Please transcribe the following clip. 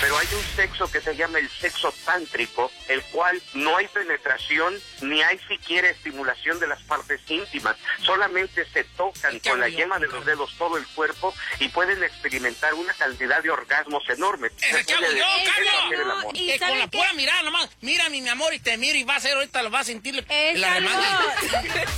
pero hay un sexo que se llama el sexo tántrico, el cual no hay penetración ni hay siquiera estimulación de las partes íntimas, solamente se tocan con la yema de los dedos todo el cuerpo y pueden experimentar una cantidad de orgasmos enormes. ¡Ese chavo yo, Carlos! ¿Y Con la qué? pura mirada nomás, mírame, mi amor, y te miro y va a ser, ahorita lo vas a sentir la Es remanga. algo...